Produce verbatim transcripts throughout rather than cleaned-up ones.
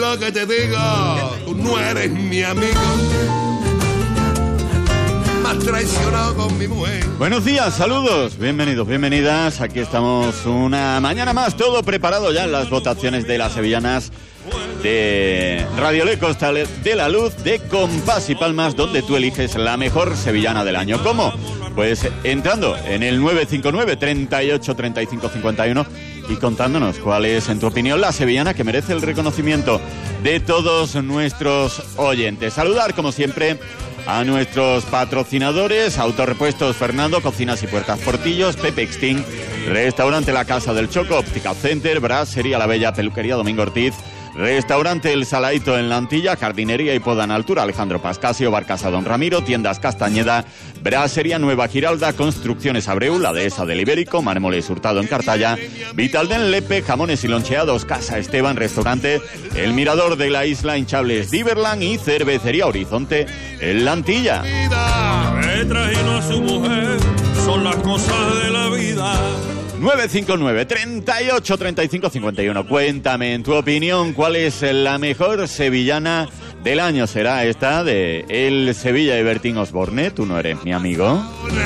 Lo que te digo, tú no eres mi amigo. Me has traicionado con mi mujer. Buenos días, saludos, bienvenidos, bienvenidas. Aquí estamos una mañana más, todo preparado ya en las votaciones de las sevillanas de Radio Le Costa de la Luz de Compás y Palmas, donde tú eliges la mejor sevillana del año. ¿Cómo? Pues entrando en el nueve cinco nueve, treinta y ocho, treinta y cinco, cincuenta y uno y contándonos cuál es, en tu opinión, la sevillana que merece el reconocimiento de todos nuestros oyentes. Saludar, como siempre, a nuestros patrocinadores: Autorepuestos Fernando, Cocinas y Puertas Portillos, Pepe Extin, Restaurante La Casa del Choco, Óptica Center, Brassería La Bella, Peluquería Domingo Ortiz, Restaurante El Salaito en La Antilla, Jardinería y Poda en Altura Alejandro Pascasio, Barcasa Don Ramiro, Tiendas Castañeda, Brassería Nueva Giralda, Construcciones Abreu, La Dehesa del Ibérico, Mármoles Hurtado en Cartaya, Vitalden Lepe, Jamones y Loncheados, Casa Esteban, Restaurante El Mirador de la Isla, Hinchables Diverland y Cervecería Horizonte en La Antilla. Me trajino a su mujer, son las cosas de la vida. nueve cinco nueve, treinta y ocho, treinta y cinco, cincuenta y uno. Cuéntame, en tu opinión, ¿cuál es la mejor sevillana del año? ¿Será esta de el Sevilla y Bertín Osborne? Tú no eres mi amigo.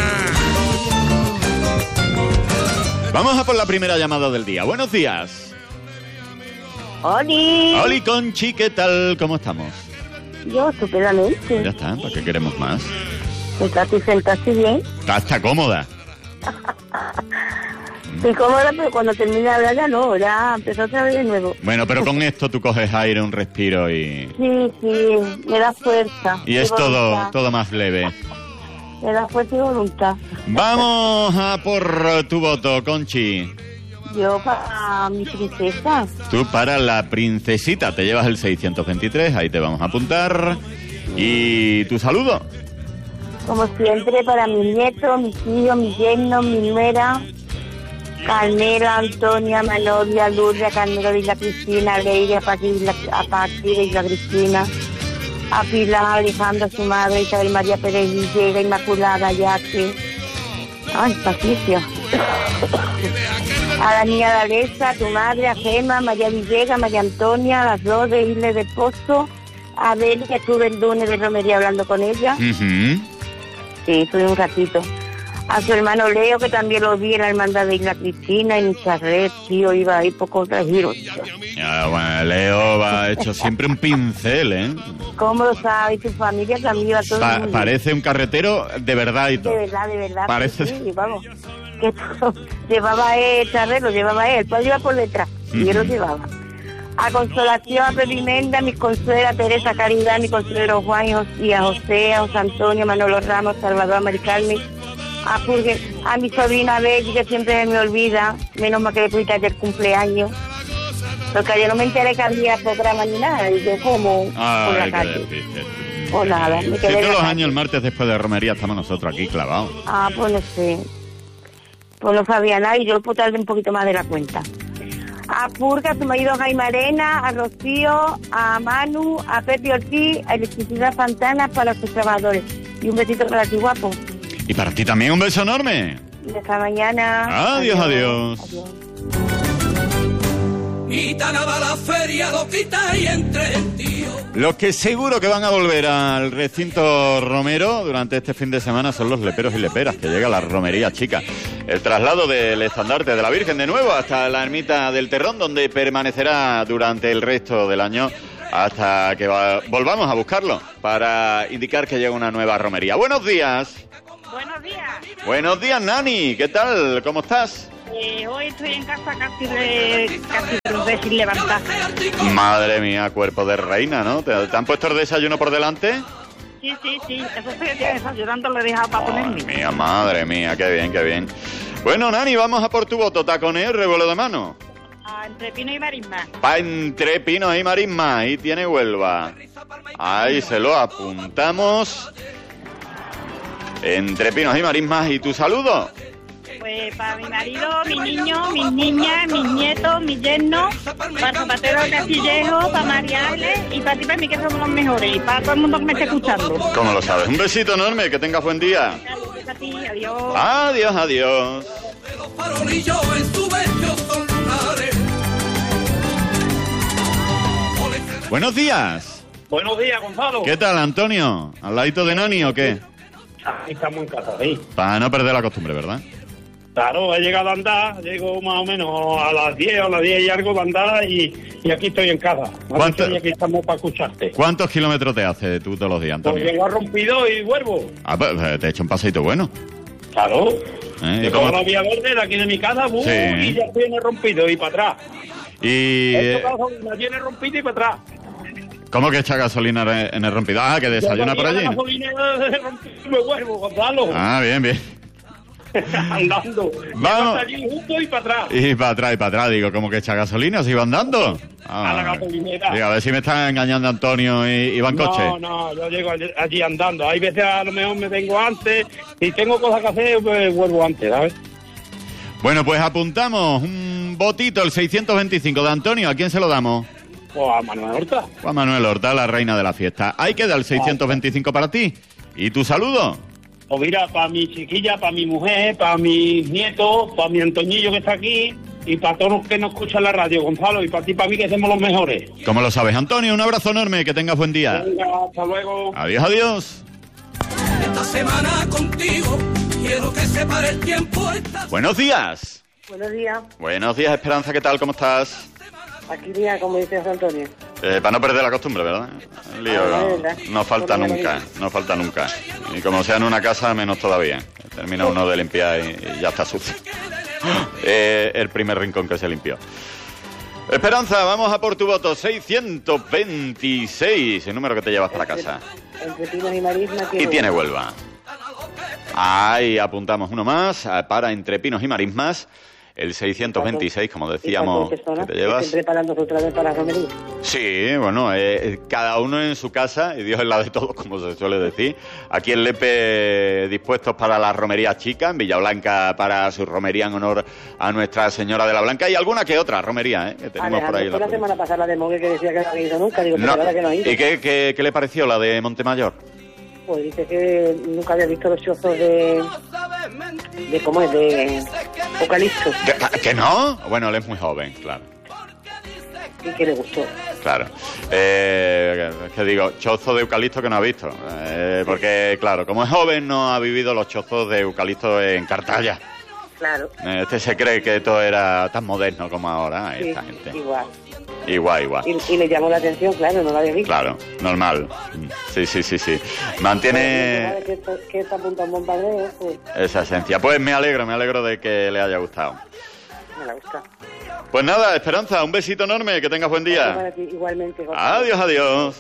Vamos a por la primera llamada del día. Buenos días. ¡Oli! ¡Oli, Conchi! ¿Qué tal? ¿Cómo estamos? Yo, estupendamente. Ya está, ¿para qué queremos más? ¿Estás sentaste bien? Está, está cómoda. Estoy cómoda, pero cuando termine de hablar ya no, ya empezó otra vez de nuevo. Bueno, pero con esto tú coges aire, un respiro y... Sí, sí, me da fuerza. Y es todo, todo más leve. Me da fuerza y voluntad. Vamos a por tu voto, Conchi. Yo para mi princesa. Tú para la princesita, te llevas el seiscientos veintitrés, ahí te vamos a apuntar. ¿Y tu saludo? Como siempre, para mi nieto, mi tío, mi yerno, mi nuera... Carmelo, Antonia, Manolia, Lourdes, Carmelo de Isla Cristina, Leire, a partir de Isla Cristina, a Pilar, Alejandra, su madre, Isabel María Pérez Villegas, Inmaculada, Yaque. Ay, Patricia. A la niña de Alesa, a tu madre, a Gema, María Villegas, María Antonia, a las dos de Isla de Pozo, a Beli, que estuve el lunes de romería hablando con ella. Uh-huh. Sí, estuve un ratito. A su hermano Leo, que también lo vi en la hermandad de Isla Cristina, en Charret, tío, iba ahí por contra el giro. Ah, bueno, Leo ha hecho siempre un pincel, ¿eh? ¿Cómo lo sabes? Tu familia también iba todo Pa- el mundo. Parece un carretero de verdad y todo. De verdad, de verdad. Parece... Sí, vamos. Que todo, llevaba él, Charret, lo llevaba él, el padre iba por detrás, y Uh-huh. él lo llevaba. A Consolación, a Pedimenda, mi consuela Teresa Caridad, mi consuelo Juan y Jos- y a José, a José Antonio, Manolo Ramos, Salvador, a Mari Carmen, a Purge, a mi sobrina Belly, que siempre se me olvida, menos mal que le pudiste ayer cumpleaños, porque ayer no me enteré que había programa ni nada, y yo como Ah, por la qué calle. despiste. O nada, me Sí, quedé todos en la los calle. años, el martes después de romería, estamos nosotros aquí clavados. Ah, pues no sé. Pues no sabía nada y yo puedo tardar un poquito más de la cuenta. A Purga, a su marido Jaime Arena, a Rocío, a Manu, a Pepe Ortiz, a Electricidad Santana para los trabajadores. Y un besito para ti, guapo. Y para ti también un beso enorme. Y hasta mañana. Adiós, adiós. Adiós. Gitana va a la feria, lo quita y entre el tío. Los que seguro que van a volver al recinto romero durante este fin de semana son los leperos y leperas, que llega la romería chica. El traslado del estandarte de la Virgen de nuevo hasta la ermita del Terrón, donde permanecerá durante el resto del año hasta que va- volvamos a buscarlo para indicar que llega una nueva romería. Buenos días. Buenos días. Buenos días, Nani. ¿Qué tal? ¿Cómo estás? Eh, hoy estoy en casa casi de, casi dos veces sin levantar. Madre mía, cuerpo de reina, ¿no? ¿Te, te han puesto el desayuno por delante? Sí, sí, sí. Eso estoy desayunando, lo he dejado para ponerme. Madre mía, madre mía, qué bien, qué bien. Bueno, Nani, vamos a por tu voto. Taconeo y revuelo de mano. Ah, entre Pino y Marisma. Pa' entre Pinos y Marisma, ahí tiene Huelva. Ahí se lo apuntamos. Entre Pinos y Marismas. ¿Y tu saludo? Pues para mi marido, mi niño, mis niñas, mis nietos, mis yernos, para Zapatero Castillejo, para Mariale y para ti, para mí, que somos los mejores. Y para todo el mundo que me esté escuchando. ¿Cómo lo sabes? Un besito enorme, que tengas buen día. Gracias a ti, adiós. Adiós, adiós. Los farolillos en su bello son lunares. Buenos días. Buenos días, Gonzalo. ¿Qué tal, Antonio? ¿Al ladito de Nani o qué? Aquí estamos en casa, ¿sí? Para no perder la costumbre, ¿verdad? Claro, he llegado a andar, llego más o menos a las diez o a las diez y algo de andar y, y aquí estoy en casa. ¿Cuánto? Y aquí estamos para escucharte. ¿Cuántos kilómetros te haces tú todos los días, Pues Antonio? llego a Rompido y vuelvo. Ah, pues te he hecho un paseito bueno. Claro. ¿Eh? ¿Y Yo cómo- cojo la vía verde de aquí de mi casa, ¡bum! Sí. Y ya estoy en el Rompido y para atrás. Y... He tocado gasolina, tiene Rompido y para atrás. ¿Cómo que echa gasolina en el rompido? Ah, que desayuna Yo por cogí allí. la gasolina de Rompido y me vuelvo, Gonzalo. Ah, bien, bien. Andando. Vamos. Llego hasta allí justo y para atrás. Y para atrás, y para atrás, digo, ¿cómo que echa gasolina? ¿Se iba andando? Ah, A la gasolinera. digo, a ver si me está engañando Antonio y, y va en coche. No, no, yo llego allí, allí andando. Hay veces a lo mejor me vengo antes. Si tengo cosas que hacer, pues vuelvo antes, ¿sabes? Bueno, pues apuntamos un botito, el seiscientos veinticinco de Antonio. ¿A quién se lo damos? O a Manuel Horta. Juan Manuel Horta, la reina de la fiesta. Ahí queda el seiscientos veinticinco para ti. ¿Y tu saludo? O mira, para mi chiquilla, para mi mujer, para mis nietos, para mi Antoñillo que está aquí y para todos los que nos escuchan la radio, Gonzalo, y para ti, para mí, que somos los mejores. ¿Cómo lo sabes, Antonio? Un abrazo enorme, que tengas buen día. Venga, hasta luego. Adiós, adiós. Esta semana contigo quiero que se pare el tiempo. Esta... Buenos días. Buenos días. Buenos días, Esperanza, ¿qué tal? ¿Cómo estás? Aquí día, como dice José Antonio. Eh, para no perder la costumbre, ¿verdad? El lío Ah, no, es verdad. no falta Porque no nunca, lo no falta nunca. Y como sea en una casa, menos todavía. Termina uno de limpiar y, y ya está sucio. Eh, el primer rincón que se limpió. Esperanza, vamos a por tu voto. seiscientos veintiséis, el número que te llevas para casa. Entre Pinos y Marisma. Y tiene Huelva. Ahí apuntamos uno más eh, para Entre Pinos y Marismas. El seiscientos veintiséis, como decíamos, que te llevas. Estén preparándose otra vez para la romería. Sí, bueno, eh, cada uno en su casa y Dios es la de todos, como se suele decir. Aquí en Lepe dispuestos para la romería chica, en Villablanca para su romería en honor a Nuestra Señora de la Blanca y alguna que otra romería, ¿eh? Que tenemos por ahí. Fue la semana pasada la de Mogue que decía que no había ido nunca. Digo, No. pero ahora que no ha ido. ¿Y qué, qué, qué le pareció la de Montemayor? Pues dice que nunca había visto los chozos de... de ¿cómo es? De eucalipto. ¿Que, que no? Bueno, él es muy joven, claro. Y que le gustó. Claro. Eh, es que digo, chozo de eucalipto que no ha visto. Eh, porque, claro, como es joven no ha vivido los chozos de eucalipto en Cartaya. Claro. Eh, Este se cree que todo era tan moderno como ahora, Sí, esta gente. igual. Igual, igual. Y, y le llamó la atención, claro, no la había visto. Claro, normal. Sí, sí, sí, sí. Mantiene Que está, que está apuntando un bombardeo, pues esa esencia. Pues me alegro, me alegro de que le haya gustado. me la gusta. Pues nada, Esperanza, un besito enorme, que tengas buen día. Para ti, igualmente. José. Adiós, adiós.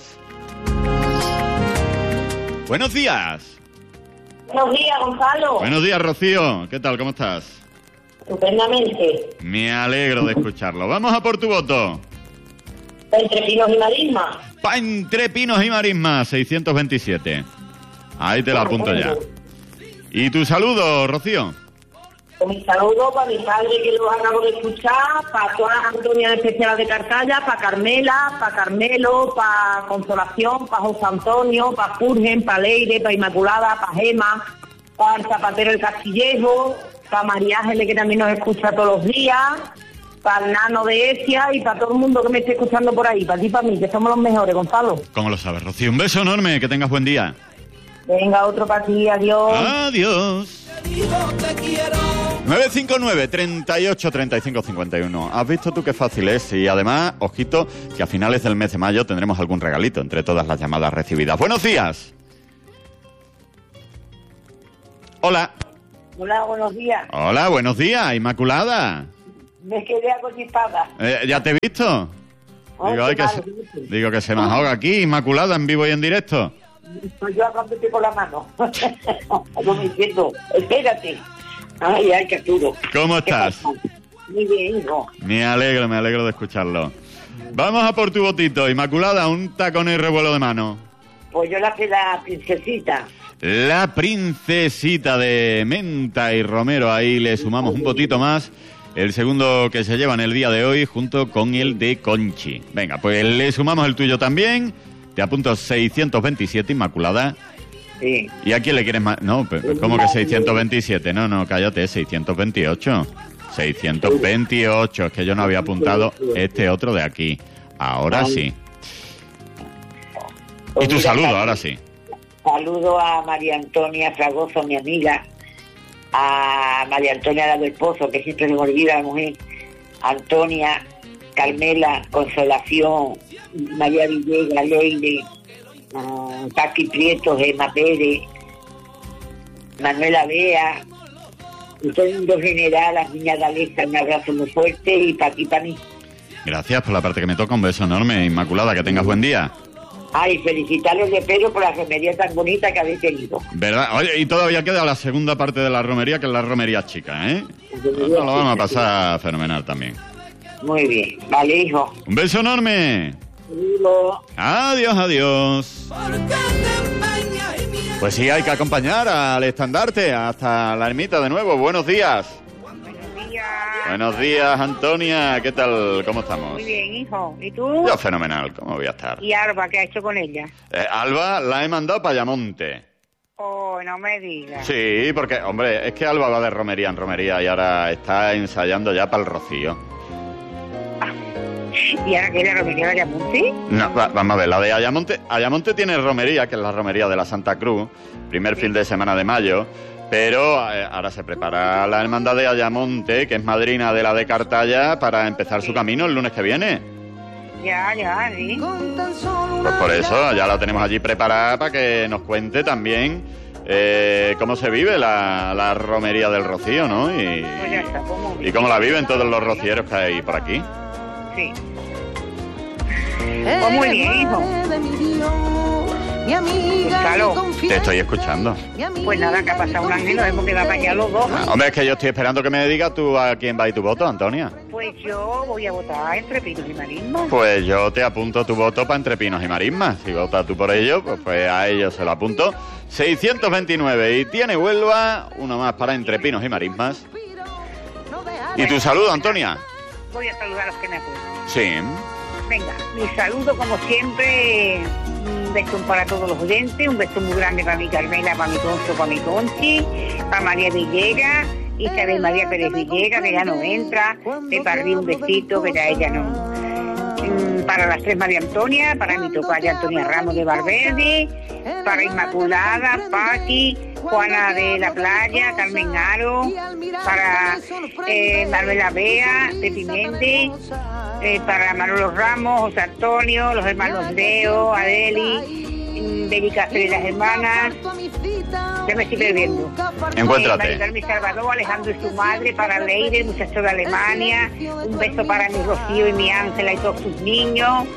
Buenos días. Buenos días, Gonzalo. Buenos días, Rocío. ¿Qué tal? ¿Cómo estás? Estupendamente. Me alegro de escucharlo. Vamos a por tu voto. Entre Pinos y Marisma. Pa Entre Pinos y Marismas, seiscientos veintisiete. Ahí te la apunto ya. ¿Y tu saludo, Rocío? Con mi saludo para mi padre que los acabo de escuchar, para todas las Antonias especiales de Cartaya, para Carmela, para Carmelo, para Consolación, para José Antonio, para Furgen, para Leire, para Inmaculada, para Gema, para el Zapatero el Castillejo, para María Ángeles que también nos escucha todos los días, para el Nano de Esia y para todo el mundo que me esté escuchando por ahí, para ti y para mí, que somos los mejores, Gonzalo. ¿Cómo lo sabes, Rocío? Un beso enorme, que tengas buen día. Venga, otro para ti, adiós. Adiós. nueve cinco nueve, treinta y ocho, treinta y cinco, cincuenta y uno. ¿Has visto tú qué fácil es? Y además, ojito, que a finales del mes de mayo tendremos algún regalito entre todas las llamadas recibidas. ¡Buenos días! Hola. Hola, buenos días. Hola, buenos días, Inmaculada. Me quedé acostada. Eh, ¿Ya te he visto? Ay, Digo, qué ay, que malo, se, digo que se me ahoga aquí, Inmaculada, en vivo y en directo. Pues yo acabé con la mano. No me entiendo. Espérate. Ay, ay, qué duro. ¿Cómo estás? Muy bien, hijo. Me alegro, me alegro de escucharlo. Vamos a por tu votito, Inmaculada, un tacón y revuelo de mano. Pues yo la que la princesita. La princesita de menta y romero, ahí le sumamos un potito más. El segundo que se lleva en el día de hoy junto con el de Conchi. Venga, pues le sumamos el tuyo también. Te apunto seiscientos veintisiete, Inmaculada. Sí. ¿Y a quién le quieres más? No, ¿cómo que seiscientos veintisiete? No, no, cállate, seiscientos veintiocho. seiscientos veintiocho, es que yo no había apuntado este otro de aquí. Ahora sí. Y tu saludo, ahora sí. Saludo a María Antonia Fragoso, mi amiga, a María Antonia Lado Esposo, que siempre se me olvida la mujer, Antonia, Carmela, Consolación, María Villegas, Leire, uh, Paqui Prieto, Gemma Pérez, Manuela Bea, y todo el mundo general, las niñas de Alexa, un abrazo muy fuerte y para ti, para mí. Gracias por la parte que me toca, un beso enorme, Inmaculada, que tengas buen día. Ay, felicitarles de Pedro por la romería tan bonita que habéis tenido. ¿Verdad? Oye, y todavía queda la segunda parte de la romería, que es la romería chica, ¿eh? Nos lo vamos a pasar fenomenal también. Muy bien, vale, hijo. Un beso enorme. Adiós, adiós. Pues sí, hay que acompañar al estandarte hasta la ermita de nuevo. Buenos días. Buenos días. Buenos días, Antonia. ¿Qué tal? ¿Cómo estamos? Muy bien, hijo. ¿Y tú? Yo fenomenal. ¿Cómo voy a estar? ¿Y Alba, qué ha hecho con ella? Eh, Alba la he mandado para Ayamonte. Oh, no me digas. Sí, porque, hombre, es que Alba va de romería en romería y ahora está ensayando ya para el Rocío. ¿Y ahora qué es la romería de Ayamonte? No, va, vamos a ver, la de Ayamonte. Ayamonte tiene romería, que es la romería de la Santa Cruz, primer fin de semana de mayo, pero eh, ahora se prepara la hermandad de Ayamonte, que es madrina de la de Cartaya, para empezar su camino el lunes que viene. Ya, ya, sí. Pues por eso, ya la tenemos allí preparada para que nos cuente también eh, cómo se vive la, la romería del Rocío, ¿no? Y, Pues ya está, pues muy bien. y cómo la viven todos los rocieros que hay por aquí. Sí. Pues muy bien, hijo. Escúchalo. Te estoy escuchando. Pues nada, que ha pasado un ángel, nos hemos quedado para allá los dos. Ah, hombre, es que yo estoy esperando que me digas tú a quién va y tu voto, Antonia. Pues yo voy a votar entre Pinos y Marismas. Pues yo te apunto tu voto para Entre Pinos y Marismas. Si votas tú por ello, pues, pues a ellos se lo apunto. seiscientos veintinueve y tiene Huelva, uno más para Entre Pinos y Marismas. ¿Y tu saludo, Antonia? Voy a saludar a los que me acuerdo. Sí. Venga, mi saludo como siempre, un beso para todos los oyentes, un beso muy grande para mi Carmela, para mi Concho, para mi Conchi, para María Villegas, Isabel María Pérez Villegas, que ya no entra, de Parrí un besito, pero a ella no. Para las tres María Antonia, para mi tocaya Antonia Ramos de Valverde, para Inmaculada, Paqui, Juana de la Playa, Carmen Aro, para eh, Manuela Bea de Pimente, eh, para Manolo Ramos, José Antonio, los hermanos Leo, Adeli, Belica de las hermanas, ya me estoy perdiendo. Encuéntrate. Eh, María Carmen Salvador, Alejandro y su madre, para Leire, el muchacho de Alemania, un beso para mi Rocío y mi Ángela y todos sus niños.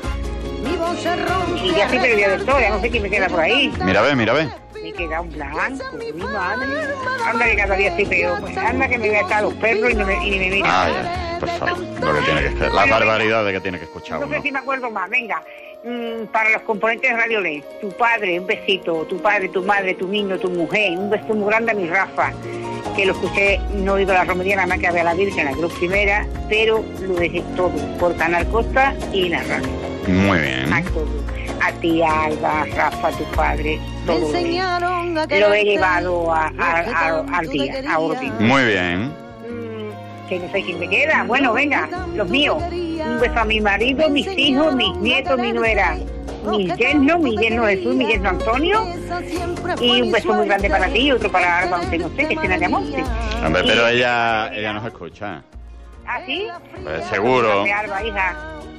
Y ya estoy perdida del todo, ya no sé quién me queda por ahí. Mira, ve, mira, ve. Me queda un blanco, mi madre. Anda que cada día estoy peor. Pues anda que me voy a estar a los perros y, no me, y ni me miran. Ah, ya, por favor, lo que tiene que escuchar. La barbaridad de que tiene que escuchar No uno. sé si me acuerdo más, venga. Mm, para los componentes de Radio Ley, tu padre, un besito, tu padre, tu madre, tu niño, tu mujer, un beso muy grande a mi Rafa, que lo escuché, no he ido a la romería, nada más que a ver a la Virgen, la Cruz Primera, pero lo dejé todo por Canal Costa y la radio. Muy bien. A todo. A ti, Alba, Rafa, tu padre, todo lo he, lo he llevado a, a, a, al día, a Orbi. Muy bien. Que no sé quién me queda. Bueno, venga, los míos. Un beso a mi marido, mis hijos, mis nietos, mi nuera, mi yerno, mi yerno Jesús, mi yerno Antonio. Y un beso muy grande para ti y otro para Alba, aunque no sé, que esté en Ayamonte. Hombre, pero Y- ella, ella nos escucha. ¿Ah, sí? Pues seguro. De Alba, hija.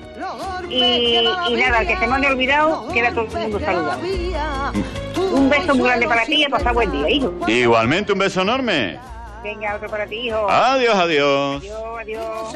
Y, y nada, que se me han olvidado, queda todo el mundo saludado. Un beso muy grande para ti y a pasar buen día, hijo. Igualmente, un beso enorme. Venga, otro para ti, hijo. Adiós, adiós. Adiós,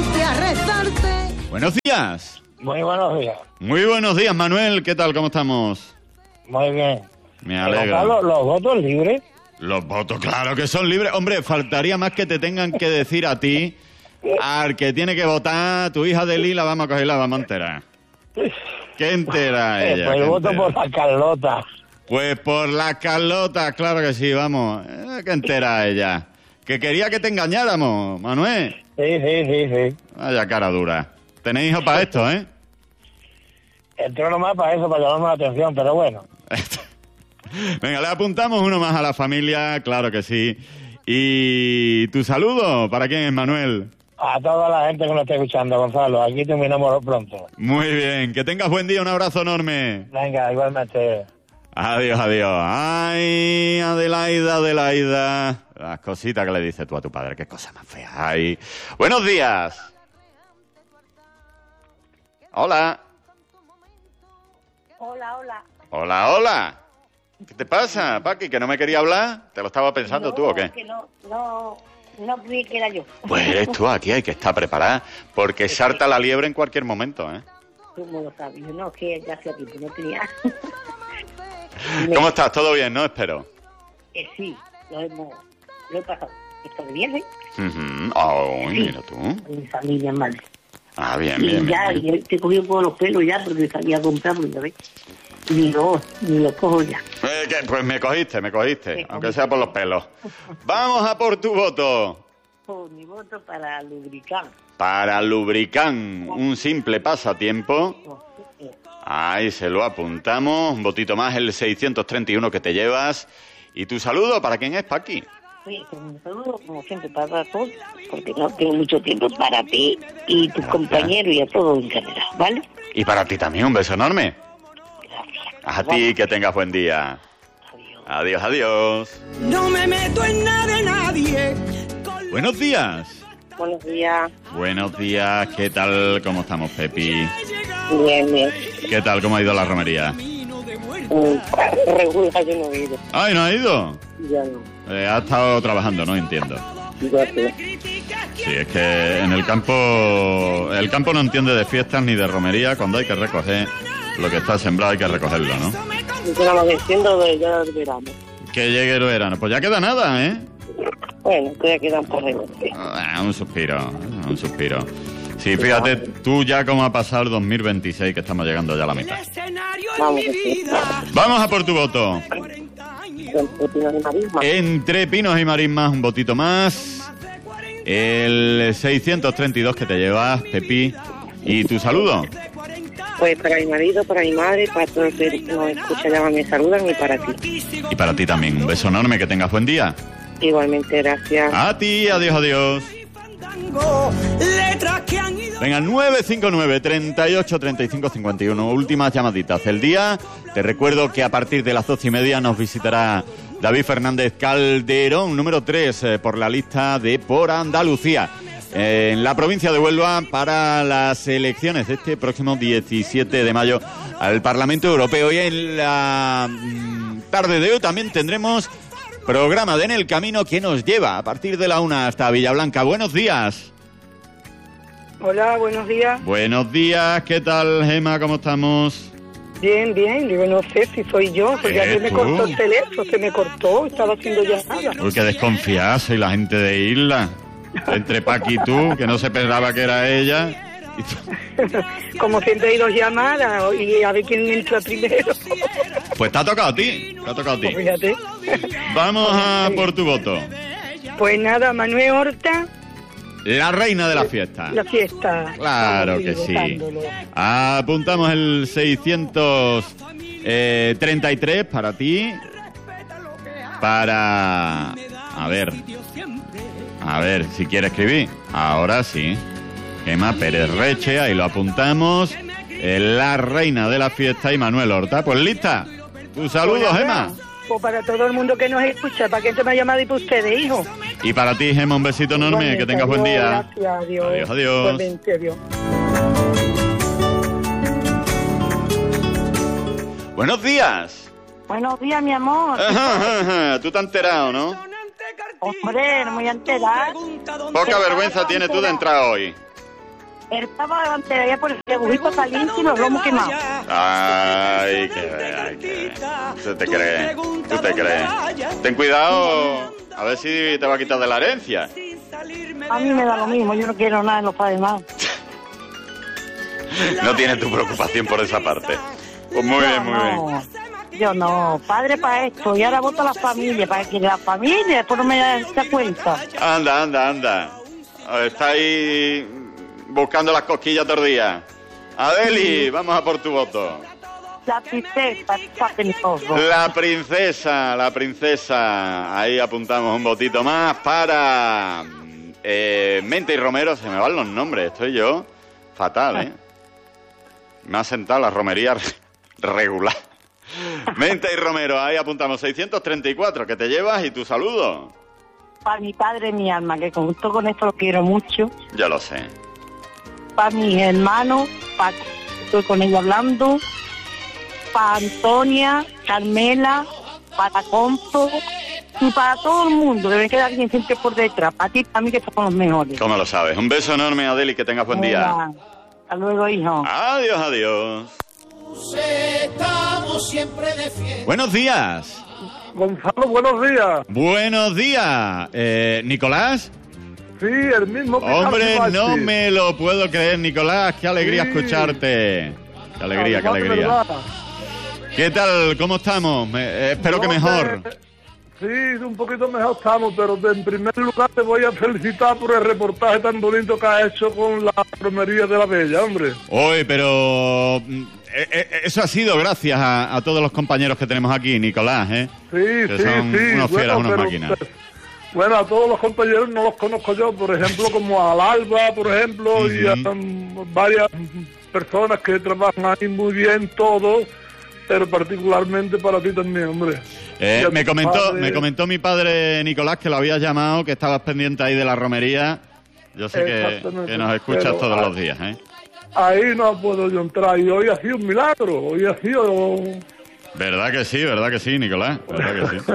adiós. Buenos días. Muy buenos días. Muy buenos días, Manuel. ¿Qué tal? ¿Cómo estamos? Muy bien. Me Pero, alegro. Carlos, los votos libres. Los votos, claro que son libres. Hombre, faltaría más que te tengan que decir a ti, al que tiene que votar, tu hija de Lila, vamos a cogerla, vamos a enterar. ¿Qué entera Eh, ella? pues ¿Qué voto entera? por la Carlota. Pues por la Carlota, claro que sí, vamos. Eh, ¿Qué entera ella? Que quería que te engañáramos, Manuel. Sí, sí, sí, sí. Vaya cara dura. Tenéis hijos para esto, ¿eh? Entró nomás para eso, para llamarme la atención, pero bueno. Venga, le apuntamos uno más a la familia, claro que sí. Y tu saludo, ¿para quién es, Manuel? A toda la gente que nos está escuchando, Gonzalo. Aquí terminamos pronto. Muy bien, que tengas buen día, un abrazo enorme. Venga, igualmente. Adiós, adiós. Ay, Adelaida, Adelaida. Las cositas que le dices tú a tu padre, qué cosa más fea. Ay. Buenos días. Hola. Hola, hola. Hola, hola. ¿Qué te pasa, Paqui? ¿Que no me quería hablar? ¿Te lo estaba pensando no, tú o qué? Que no, no, no vi que era yo. Pues eres tú, aquí hay que estar preparada, porque salta la liebre en cualquier momento, ¿eh? ¿Cómo lo sabes? No, que ya hacía tiempo, no tenía. ¿Cómo estás? ¿Todo bien, no? Espero. Eh, sí, lo hemos, lo he pasado. Estoy bien, ¿eh? Uh-huh. Oh, sí. Mira tú. Mi familia, madre. Ah, bien, y bien. ya, bien. ya te cogí por los pelos ya, porque salía a comprar, porque ¿ves? Ni lo, ni lo cojo ya. Eh, que, pues me cogiste, me cogiste, me aunque sea por los pelos. Vamos a por tu voto. Por mi voto para lubricar. Para Lubricán, un simple pasatiempo. Ahí se lo apuntamos. Un votito más, el seiscientos treinta y uno que te llevas. ¿Y tu saludo para quién es, Paqui? Sí, un saludo, como siempre, para todos, porque no tengo mucho tiempo para ti y tus compañeros y a todos en general, ¿vale? Y para ti también, un beso enorme. A ti, que tengas buen día. Adiós, adiós. No me meto en nada de nadie. Buenos días. Buenos días. Buenos días, ¿qué tal? ¿Cómo estamos, Pepi? Bien, bien. ¿Qué tal? ¿Cómo ha ido la romería? Mm, regular, yo no he ido. Ay, ¿no ha ido? Ya no. Eh, ha estado trabajando, no entiendo. Ya sé. Sí, es que en el campo... El campo no entiende de fiestas ni de romería. Cuando hay que recoger lo que está sembrado hay que recogerlo, ¿no? Yo no lo entiendo de ya del verano. Que llegue el verano. Pues ya queda nada, ¿eh? Bueno, todavía quedan por delante. Ah, un suspiro, un suspiro. Sí, fíjate, tú ya cómo ha pasado el dos mil veintiséis, que estamos llegando ya a la mitad. Vamos, Vamos a por tu voto. Entre pinos y marismas. Entre pinos y marismas, un votito más. El seiscientos treinta y dos que te llevas, Pepi. ¿Y tu saludo? Pues para mi marido, para mi madre, para todos los que nos escuchan, llaman, me saludan, y para ti. Y para ti también, un beso enorme, que tengas buen día. Igualmente, gracias. A ti, adiós, adiós. Venga, nueve cinco nueve, treinta y ocho, treinta y cinco, cincuenta y uno. Últimas llamaditas del día. Te recuerdo que a partir de las doce y media nos visitará David Fernández Calderón, número tres, eh, por la lista de Por Andalucía, eh, en la provincia de Huelva, para las elecciones de este próximo diecisiete de mayo al Parlamento Europeo. Y en la mm, tarde de hoy también tendremos programa de En el Camino, que nos lleva a partir de la una hasta Villablanca. Buenos días. Hola, buenos días. Buenos días, ¿qué tal, Gemma? ¿Cómo estamos? Bien, bien. Digo, no sé si soy yo, porque ¿Eh, ayer me tú? cortó el teléfono, se me cortó, estaba haciendo llamadas. Uy, qué desconfiada, soy la gente de Isla. Entre Paqui y tú, que no se pensaba que era ella. Como siempre hay dos llamadas y a ver quién entra primero. Pues te ha tocado a ti, te ha tocado a ti. Pues fíjate. Vamos a por tu voto. Pues nada, Manuel Horta, La reina de la fiesta. la fiesta. Claro Vamos, que sí, sí. votándolo. Apuntamos el seiscientos treinta y tres para ti. Para... A ver. A ver, si quiere escribir. Ahora sí. Gemma Pérez Reche, ahí lo apuntamos. Eh, La reina de la fiesta y Manuel Horta. Pues lista. Tu saludo, Pues nada, Gemma. Pues para todo el mundo que nos escucha, para que se me ha llamado y para ustedes, hijo. Y para ti, Gemma, un besito enorme. Igualmente, Que tengas buen día. Gracias, adiós. Adiós, adiós. Igualmente, adiós. Buenos días. Buenos días, mi amor. Ajá, ajá. Tú te has enterado, ¿no? Hombre, no me voy a enterar. Poca vergüenza tienes tú de entrar hoy. Estaba antes allá por el dibujito caliente y los lomos quemados. Ay, que, ay, que. ¿Tú te crees? ¿Tú te crees? Ten cuidado, a ver si te va a quitar de la herencia. A mí me da lo mismo, yo no quiero nada de los padres más. No tienes tu preocupación por esa parte. Pues muy bien, muy bien. Yo no, padre para esto, y ahora voto a la familia, para que la familia después no me dé cuenta. Anda, anda, anda. Está ahí buscando las cosquillas todo el día. Adeli, vamos a por tu voto. La princesa, papentoso. La princesa, la princesa. Ahí apuntamos un votito más para eh, Menta y Romero, se me van los nombres, estoy yo fatal, ¿eh? Me ha sentado la romería regular. Menta y Romero, ahí apuntamos seiscientos treinta y cuatro, que te llevas y tu saludo. Para mi padre, mi alma, que justo con esto lo quiero mucho. Ya lo sé. Para mis hermanos, para estoy con ella hablando. Para Antonia, Carmela, para Compo y para todo el mundo, que me queda alguien siempre por detrás. Para ti, para mí, que somos los mejores. ¿Cómo lo sabes? Un beso enorme, Adeli, que tengas buen día. Hola. Hasta luego, hijo. Adiós, adiós. Estamos siempre de fiesta. Buenos días. Gonzalo, buenos días. Buenos días. Eh, ¿Nicolás? Sí, el mismo. Hombre, no me lo puedo creer, Nicolás. Qué alegría sí. escucharte. Qué alegría, qué Además, alegría. verdad. ¿Qué tal? ¿Cómo estamos? Me, eh, espero Yo que mejor. te- Sí, un poquito mejor estamos, pero de- en primer lugar te voy a felicitar por el reportaje tan bonito que has hecho con la romería de la Bella, hombre. Hoy, pero mm, eh, eh, eso ha sido gracias a, a todos los compañeros que tenemos aquí, Nicolás, ¿eh? Sí, Que sí, son sí. unos fieras, unas pero- máquinas. Bueno, a todos los compañeros no los conozco yo, por ejemplo, como al Alba, por ejemplo, y a um, varias personas que trabajan ahí muy bien, todos, pero particularmente para ti también, hombre. Eh, Y a me tu comentó, padre. me comentó mi padre Nicolás que lo habías llamado, que estabas pendiente ahí de la romería. Yo sé que, Exactamente. que nos escuchas Pero, todos ah, los días, ¿eh? Ahí no puedo yo entrar, y hoy ha sido un milagro, hoy ha sido... Verdad que sí, verdad que sí, Nicolás, verdad que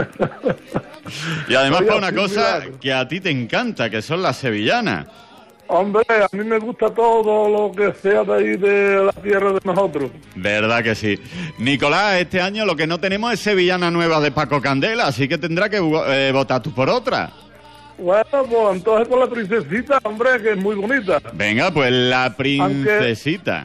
sí. Y además Hoy por ha una sido un cosa milagro. que a ti te encanta, que son las sevillanas. Hombre, a mí me gusta todo lo que sea de ahí de la tierra de nosotros. Verdad que sí. Nicolás, este año lo que no tenemos es sevillana nueva de Paco Candela, así que tendrá que eh, votar tú por otra. Bueno, pues entonces por la princesita, hombre, que es muy bonita. Venga, pues la princesita.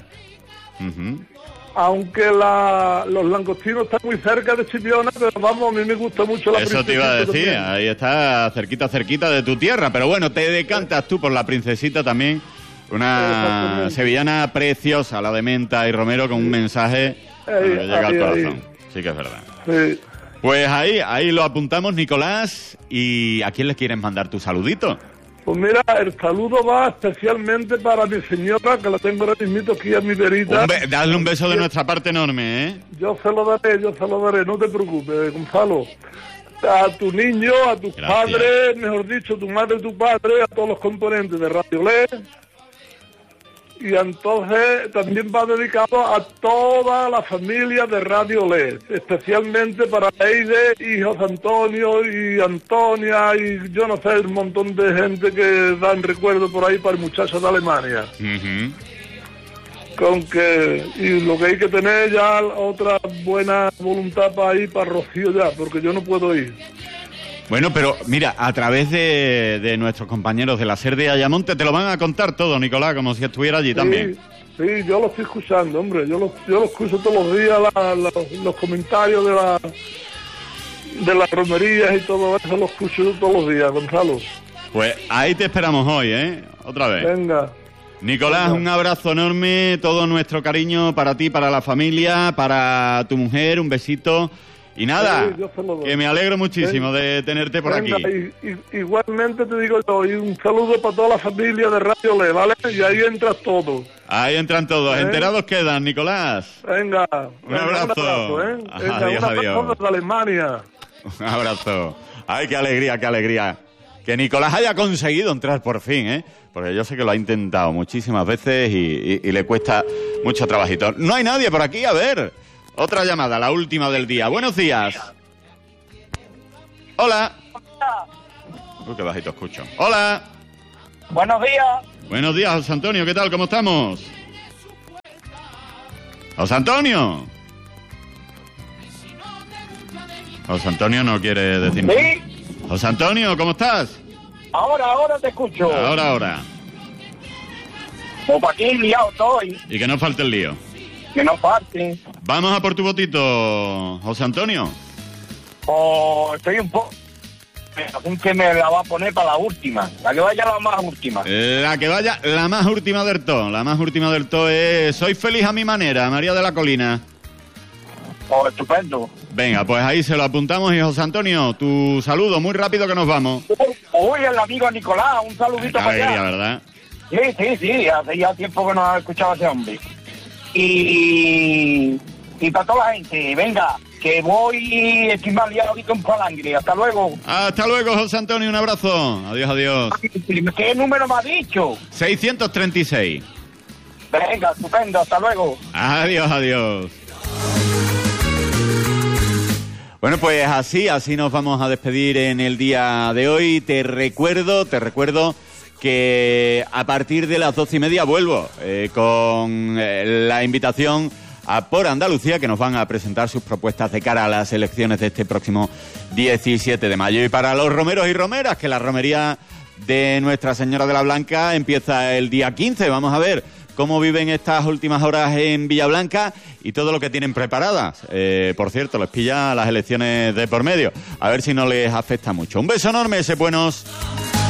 Ujú. Aunque la, los langostinos están muy cerca de Chipiona, pero vamos, a mí me gusta mucho la Eso te iba a princesita decir, también. ahí está cerquita, cerquita de tu tierra. Pero bueno, te decantas tú por la princesita también. Una Exactamente. sevillana preciosa, la de Menta y Romero, con un mensaje Ahí, que llega al ahí, corazón. ahí. Sí que es verdad. Sí. Pues ahí, ahí lo apuntamos, Nicolás. ¿Y a quién le quieres mandar tu saludito? Pues mira, el saludo va especialmente para mi señora, que la tengo ahora mismo aquí a mi verita. Un be- Dadle un beso de nuestra parte enorme, ¿eh? Yo se lo daré, yo se lo daré, no te preocupes, Gonzalo. A tu niño, a tus Gracias. padres, mejor dicho, tu madre y tu padre, a todos los componentes de Radio L E. Y entonces también va dedicado a toda la familia de Radio L E, especialmente para Eide, hijos Antonio y Antonia y yo no sé, un montón de gente que dan recuerdo por ahí para el muchacho de Alemania. Ujú. Con que, y lo que hay que tener ya otra buena voluntad para ir para Rocío ya, porque yo no puedo ir. Bueno, pero mira, a través de, de nuestros compañeros de la SER de Ayamonte te lo van a contar todo, Nicolás, como si estuviera allí también. Sí, sí, yo lo estoy escuchando, hombre, yo lo, yo lo escucho todos los días, la- la- los comentarios de la de las romerías y todo eso, lo escucho todos los días, Gonzalo. Pues ahí te esperamos hoy, ¿eh? Otra vez. Venga. Nicolás, Venga. un abrazo enorme, todo nuestro cariño para ti, para la familia, para tu mujer, un besito. Y nada, Sí, yo se lo doy. que me alegro muchísimo de tenerte por Venga, aquí. y- y- igualmente te digo yo, y un saludo para toda la familia de Radio L E, ¿vale? Y ahí entras todo. Ahí entran todos, ¿Eh? enterados quedan, Nicolás. Venga. Un venga, abrazo. Un abrazo, ¿eh? Venga, Adiós, un abrazo adiós. desde Alemania. Un abrazo. Ay, qué alegría, qué alegría. Que Nicolás haya conseguido entrar por fin, ¿eh? Porque yo sé que lo ha intentado muchísimas veces y, y- y le cuesta mucho trabajito. No hay nadie por aquí, a ver. Otra llamada, la última del día. Buenos días. Hola. Uy, qué bajito escucho. Hola. Buenos días. Buenos días, José Antonio. ¿Qué tal? ¿Cómo estamos? José Antonio. José Antonio no quiere decir nada. Sí, José Antonio, ¿cómo estás? ahora, ahora te escucho. Ahora, ahora. Pues para aquí liado estoy, Y que no falte el lío. que no falte. Vamos a por tu votito, José Antonio. Pues estoy un poco... Un que me la va a poner para la última, la que vaya la más última. La que vaya, la más última del todo. La más última del todo es Soy feliz a mi manera, María de la Colina. Pues estupendo. Venga, pues ahí se lo apuntamos y José Antonio, tu saludo muy rápido que nos vamos. Un Oye, el amigo Nicolás, un saludito para alegría, allá. ¿verdad? Sí, sí, sí, hace ya tiempo que no escuchaba a ese hombre. Y, y para toda la gente, venga, que voy, estoy más liado ahorita en Palangre. Hasta luego. Hasta luego, José Antonio, un abrazo. Adiós, adiós. ¿Qué número me ha dicho? seiscientos treinta y seis. Venga, estupendo, hasta luego. Adiós, adiós. Bueno, pues así, así nos vamos a despedir en el día de hoy. Te recuerdo, te recuerdo que a partir de las doce y media vuelvo eh, con eh, la invitación a Por Andalucía, que nos van a presentar sus propuestas de cara a las elecciones de este próximo diecisiete de mayo. Y para los romeros y romeras, que la romería de Nuestra Señora de la Blanca empieza el día quince. Vamos a ver cómo viven estas últimas horas en Villablanca y todo lo que tienen preparadas. Eh, por cierto, les pilla las elecciones de por medio. A ver si no les afecta mucho. Un beso enorme, sé buenos.